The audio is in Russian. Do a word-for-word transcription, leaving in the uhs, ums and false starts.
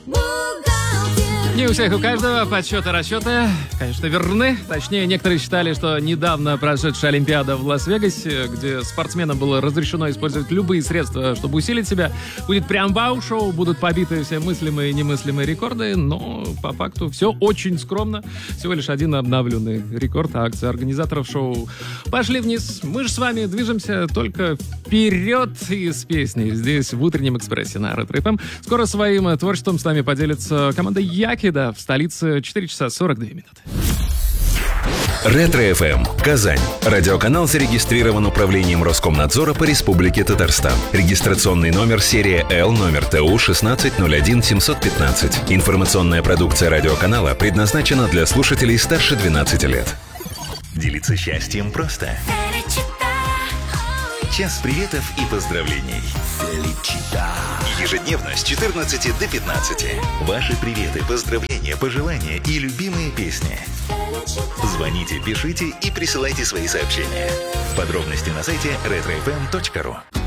Не у всех, у каждого подсчеты, расчеты, конечно, верны. Точнее, некоторые считали, что недавно прошедшая Олимпиада в Лас-Вегасе, где спортсменам было разрешено использовать любые средства, чтобы усилить себя, будет прям вау-шоу, будут побиты все мыслимые и немыслимые рекорды, но по факту все очень скромно. Всего лишь один обновленный рекорд, а акции организаторов шоу пошли вниз. Мы же с вами движемся только вперед и с песней здесь, в утреннем экспрессе на Ретро эф эм. Скоро своим творчеством с нами поделится команда Яки. Да, в столице четыре часа сорок две минуты. Ретро эф эм. Казань. Радиоканал зарегистрирован управлением Роскомнадзора по Республике Татарстан. Регистрационный номер серия Л, номер Т У шестнадцать ноль один семьсот пятнадцать. Информационная продукция радиоканала предназначена для слушателей старше двенадцати лет. Делиться счастьем просто. Час приветов и поздравлений. Ежедневно с четырнадцати до пятнадцати. Ваши приветы, поздравления, пожелания и любимые песни. Звоните, пишите и присылайте свои сообщения. Подробности на сайте ретро эф эм точка ру.